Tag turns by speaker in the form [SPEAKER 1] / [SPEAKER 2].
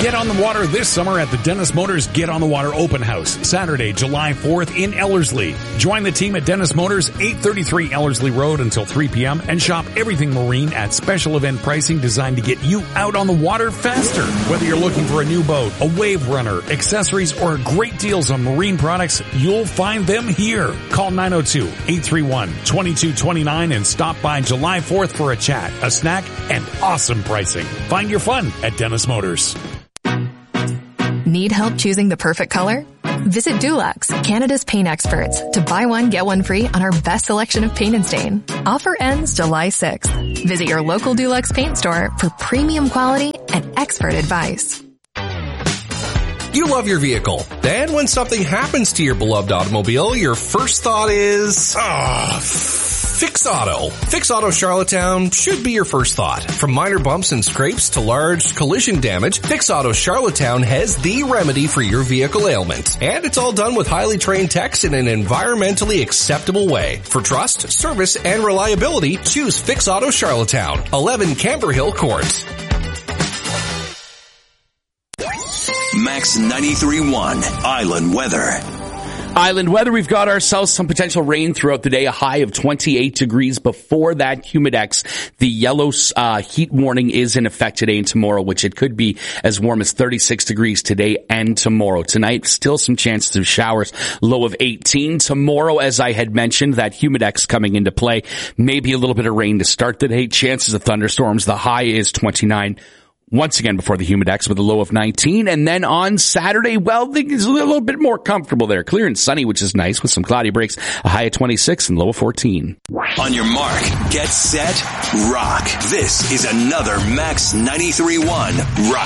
[SPEAKER 1] Get on the water this summer at the Dennis Motors Get on the Water Open House, Saturday, July 4th in Ellerslie. Join the team at Dennis Motors, 833 Ellerslie Road until 3 p.m. and shop everything marine at special event pricing designed to get you out on the water faster. Whether you're looking for a new boat, a wave runner, accessories, or great deals on marine products, you'll find them here. Call 902-831-2229 and stop by July 4th for a chat, a snack, and awesome pricing. Find your fun at Dennis Motors.
[SPEAKER 2] Need help choosing the perfect color? Visit Dulux, Canada's paint experts, to buy one, get one free on our best selection of paint and stain. Offer ends July 6th. Visit your local Dulux paint store for premium quality and expert advice.
[SPEAKER 3] You love your vehicle. Then when something happens to your beloved automobile, your first thought is, Fix Auto. Fix Auto Charlottetown should be your first thought. From minor bumps and scrapes to large collision damage, Fix Auto Charlottetown has the remedy for your vehicle ailment. And it's all done with highly trained techs in an environmentally acceptable way. For trust, service, and reliability, choose Fix Auto Charlottetown, 11 Camber Hill Court.
[SPEAKER 4] Max 93.1 Island Weather.
[SPEAKER 5] Island weather, we've got ourselves some potential rain throughout the day, a high of 28 degrees. Before that, Humidex, the yellow heat warning is in effect today and tomorrow, which it could be as warm as 36 degrees today and tomorrow. Tonight, still some chances of showers, low of 18. Tomorrow, as I had mentioned, that Humidex coming into play, maybe a little bit of rain to start the day, chances of thunderstorms. The high is 29. Once again before the Humidex with a low of 19. And then on Saturday, well, things a little bit more comfortable there. Clear and sunny, which is nice with some cloudy breaks. A high of 26 and low of 14.
[SPEAKER 4] On your mark, get set, rock. This is another Max 93.1 Rock.